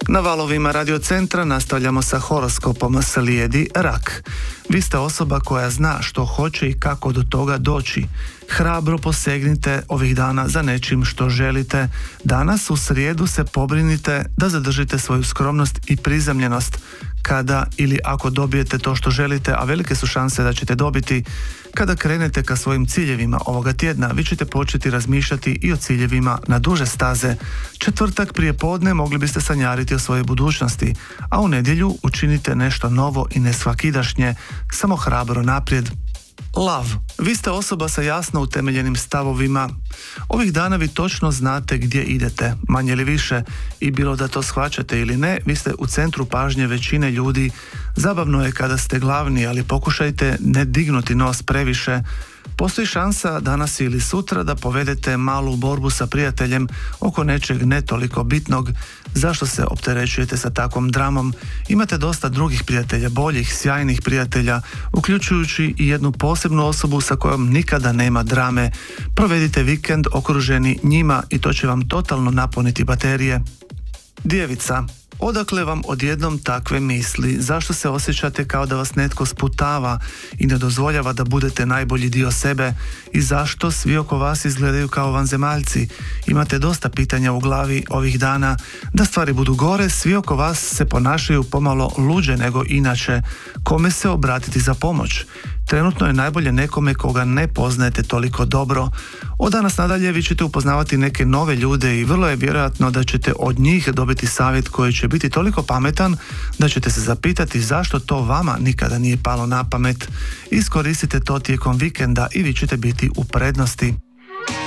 Na valovima Radio Centra nastavljamo sa horoskopom. Slijedi rak. Vi ste osoba koja zna što hoće i kako do toga doći. Hrabro posegnite ovih dana za nečim što želite. Danas u srijedu se pobrinite da zadržite svoju skromnost i prizemljenost. Kada ili ako dobijete to što želite, a velike su šanse da ćete dobiti, kada krenete ka svojim ciljevima ovoga tjedna, vi ćete početi razmišljati i o ciljevima na duže staze. Četvrtak prije podne mogli biste sanjariti o svojoj budućnosti, a u nedjelju učinite nešto novo i nesvakidašnje, samo hrabro naprijed. Lav. Vi ste osoba sa jasno utemeljenim stavovima. Ovih dana vi točno znate gdje idete, manje ili više, i bilo da to shvaćate ili ne, vi ste u centru pažnje većine ljudi. Zabavno je kada ste glavni, ali pokušajte ne dignuti nos previše. Postoji šansa danas ili sutra da povedete malu borbu sa prijateljem oko nečeg ne toliko bitnog. Zašto se opterećujete sa takvom dramom? Imate dosta drugih prijatelja, boljih, sjajnih prijatelja, uključujući i jednu posebnu osobu sa kojom nikada nema drame. Provedite vikend okruženi njima i to će vam totalno napuniti baterije. Djevica. Odakle vam odjednom takve misli? Zašto se osjećate kao da vas netko sputava i ne dozvoljava da budete najbolji dio sebe? I zašto svi oko vas izgledaju kao vanzemaljci? Imate dosta pitanja u glavi ovih dana. Da stvari budu gore, svi oko vas se ponašaju pomalo luđe nego inače. Kome se obratiti za pomoć? Trenutno je najbolje nekome koga ne poznajete toliko dobro. Od danas nadalje vi ćete upoznavati neke nove ljude i vrlo je vjerojatno da ćete od njih dobiti savjet koji će biti toliko pametan da ćete se zapitati zašto to vama nikada nije palo na pamet. Iskoristite to tijekom vikenda i vi ćete biti u prednosti.